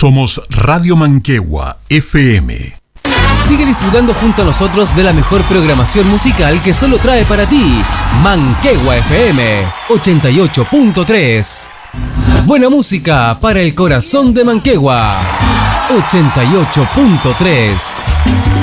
Somos Radio Manquehue FM. Sigue disfrutando junto a nosotros de la mejor programación musical que solo trae para ti Manquehue FM 88.3. Buena música para el corazón de Manquehue 88.3.